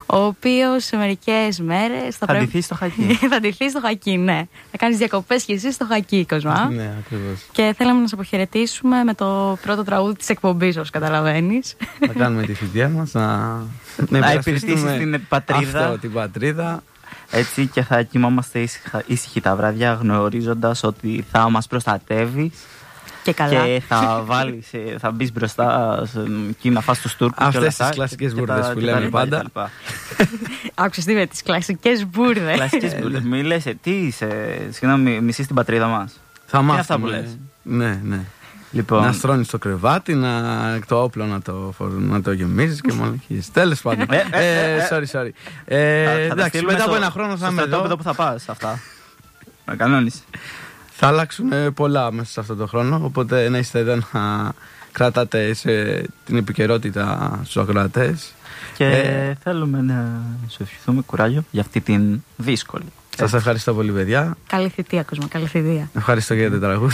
ο οποίος σε μερικές μέρες θα ντυθεί στο Χακί. Θα ντυθεί στο Χακί, ναι. Θα κάνεις διακοπές και εσύ στο Χακί, Κοσμά. Ναι, ακριβώς. Και θέλαμε να σε αποχαιρετήσουμε με το πρώτο τραγούδι της εκπομπής, όπως καταλαβαίνεις. Να κάνουμε τη θητεία μας, να υπηρετήσεις την πατρίδα. Αυτό, την πατρίδα. Έτσι, και θα κοιμόμαστε ήσυχοι τα βράδια, γνωρίζοντας ότι θα μας προστατεύεις. Και καλά. Και θα μπεις μπροστά εκεί να φας τους Τούρκους. Αυτές τις κλασικές μπουρδες που λέμε πάντα. Άκουσες τι με τις κλασικές μπουρδες. Κλασικές μπουρδες. Μη λες, τι είσαι, συγγνώμη, μισείς την πατρίδα μας. Θα μάθουμε. Αυτά που λες. Ναι, ναι. Λοιπόν. Να στρώνεις το κρεβάτι, το όπλο να το γεμίζεις και μόνο αρχίζεις. Τέλος πάντων. Sorry. Εντάξει, μετά από ένα χρόνο θα είμαι εδώ. Που θα πας αυτά. Να κανόνεις. Θα αλλάξουν πολλά μέσα σε αυτό το χρόνο, οπότε να είστε εδώ να κρατάτε την επικαιρότητα στους ακροατές. Και θέλουμε να σου ευχηθούμε κουράγιο για αυτή την δύσκολη. Σας ευχαριστώ πολύ, παιδιά. Καλή θητεία, Κοσμά, καλή θητεία. Ευχαριστώ για το τραγούδι.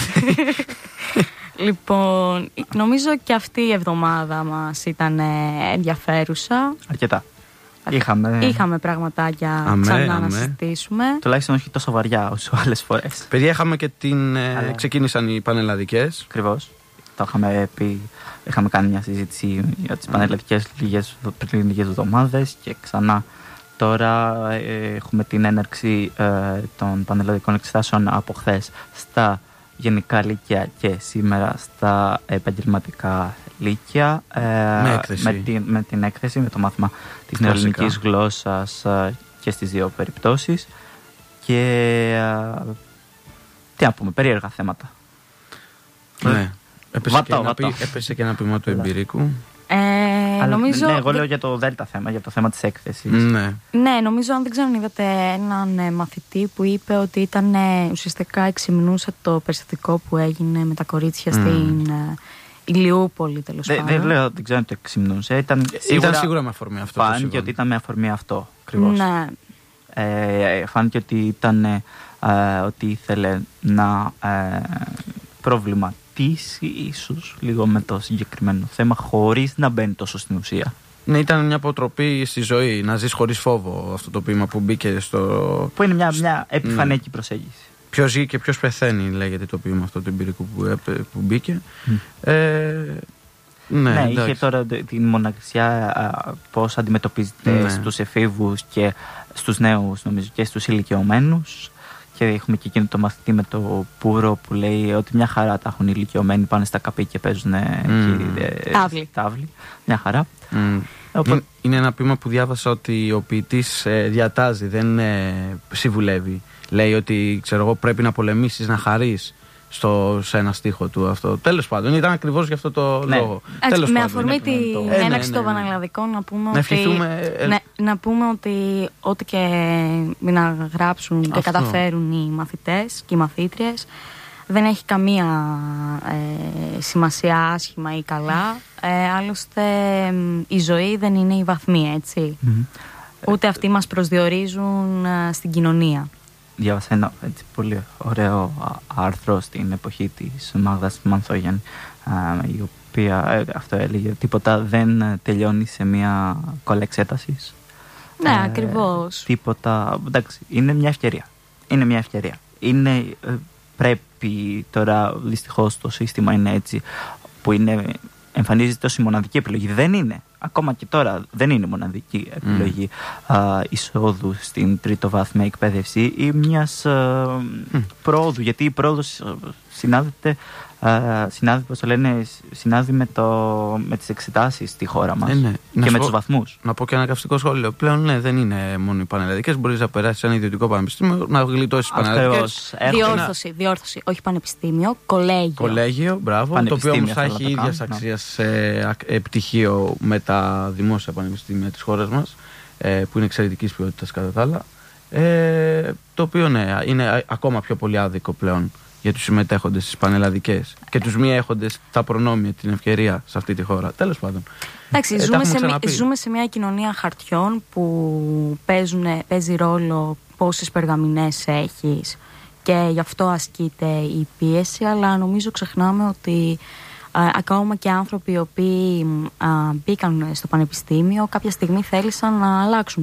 Λοιπόν, νομίζω και αυτή η εβδομάδα μας ήταν ενδιαφέρουσα. Αρκετά. Είχαμε πραγματάκια ξανά να συζητήσουμε. Τουλάχιστον όχι τόσο βαριά όσο άλλες φορές. Παιδιά, είχαμε και ξεκίνησαν οι πανελλαδικές. Ακριβώς. Το είχαμε πει. Είχαμε κάνει μια συζήτηση για τις πανελλαδικές πριν λίγες εβδομάδες και ξανά τώρα έχουμε την έναρξη των πανελλαδικών εξετάσεων από χθες στα γενικά λύκεια και σήμερα στα επαγγελματικά λύκεια, με την έκθεση, με το μάθημα της νεοελληνικής γλώσσας και στις δύο περιπτώσεις. Και τι να πούμε, περίεργα θέματα. Ναι. Έπεσε και ένα ποίημα του εμπειρίκου. Νομίζω... Ναι, εγώ λέω για το δέλτα θέμα, για το θέμα της έκθεσης. Ναι, νομίζω, αν δεν ξέρω αν είδατε έναν μαθητή που είπε ότι ήταν ουσιαστικά εξυμνούσε το περιστατικό που έγινε με τα κορίτσια στην Ηλιούπολη, τέλος πάντων. Δεν ξέρω αν το εξυμνούσε. Ήταν σίγουρα με αφορμή αυτό. Φάνηκε ότι ήταν με αφορμή αυτό, ακριβώς. Ναι. Φάνηκε ότι ήθελε να προβληματίσει ίσως λίγο με το συγκεκριμένο θέμα, χωρίς να μπαίνει τόσο στην ουσία. Ναι, ήταν μια αποτροπή στη ζωή, να ζεις χωρίς φόβο, αυτό το ποίημα που μπήκε στο... Που είναι μια επιφανειακή προσέγγιση. Ποιος ζει και ποιος πεθαίνει, λέγεται το ποίημα αυτό του εμπειρικού που μπήκε. Ναι, είχε τώρα την μοναξιά πώς αντιμετωπίζεται στους εφήβους και στους νέους, νομίζω, και στους ηλικιωμένους. Και έχουμε και εκείνο το μαθητή με το Πούρο που λέει ότι μια χαρά τα έχουν οι ηλικιωμένοι, πάνε στα καπί και παίζουν τάβλη. Μια χαρά. Είναι ένα ποίημα που διάβασα ότι ο ποιητής διατάζει, δεν συμβουλεύει. Λέει ότι, ξέρω εγώ, πρέπει να πολεμήσεις, να χαρείς σε ένα στίχο του αυτό. Τέλος πάντων, ήταν ακριβώς γι' αυτό το λόγο. Με αφορμή την έναρξη των πανελλαδικών, να πούμε ότι ό,τι και να γράψουν και καταφέρουν οι μαθητές και οι μαθήτριες, δεν έχει καμία σημασία άσχημα ή καλά. Άλλωστε η ζωή δεν είναι η βαθμή, έτσι. Ούτε αυτοί μας προσδιορίζουν στην κοινωνία. Διάβασα ένα πολύ ωραίο άρθρο στην εποχή της Μάγδας Μανθόγιαν, η οποία αυτό έλεγε: τίποτα δεν τελειώνει σε μια κόλλα εξέτασης. Ναι, ακριβώς. Τίποτα. Εντάξει, είναι μια ευκαιρία. Πρέπει τώρα, δυστυχώς το σύστημα είναι έτσι, που εμφανίζεται ως η μοναδική επιλογή. Δεν είναι. Ακόμα και τώρα δεν είναι μοναδική επιλογή εισόδου στην τριτοβάθμια εκπαίδευση ή μιας πρόοδου, γιατί η πρόοδος συνάδει με τις εξετάσεις στη χώρα μας και με τους βαθμούς. Να πω και ένα καυστικό σχόλιο. Πλέον δεν είναι μόνο οι πανελλαδικές. Μπορείς να περάσεις σε ένα ιδιωτικό πανεπιστήμιο, να γλιτώσεις πανελλαδικές. Διόρθωση. Όχι πανεπιστήμιο, κολέγιο. Μπράβο. Το οποίο όμως θα έχει ίδιας αξίας πτυχίο με τα δημόσια πανεπιστήμια της χώρας μας, που είναι εξαιρετικής ποιότητας κατά τα άλλα. Το οποίο είναι ακόμα πιο πολύ άδικο πλέον για τους συμμετέχοντες στις πανελλαδικές και τους μη έχοντες τα προνόμια, την ευκαιρία σε αυτή τη χώρα. Τέλος πάντων. Εντάξει, ζούμε σε μια κοινωνία χαρτιών που παίζει ρόλο πόσες περγαμηνές έχεις και γι' αυτό ασκείται η πίεση, αλλά νομίζω ξεχνάμε ότι ακόμα και άνθρωποι οι οποίοι μπήκαν στο πανεπιστήμιο κάποια στιγμή θέλησαν να αλλάξουν